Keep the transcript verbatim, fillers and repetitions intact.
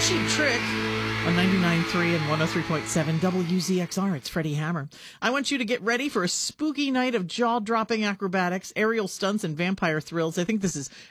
Cheap Trick on ninety-nine point three and one oh three point seven W Z X R. It's Freddie Hammer. I want you to get ready for a spooky night of jaw-dropping acrobatics, aerial stunts, and vampire thrills. I think this is